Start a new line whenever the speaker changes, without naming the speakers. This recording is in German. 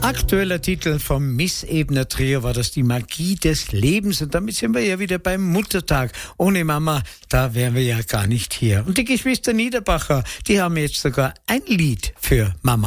Aktueller Titel vom Missebner Trio war das Die Magie des Lebens. Und damit sind wir ja wieder beim Muttertag. Ohne Mama, da wären wir ja gar nicht hier. Und die Geschwister Niederbacher, die haben jetzt sogar ein Lied für Mama.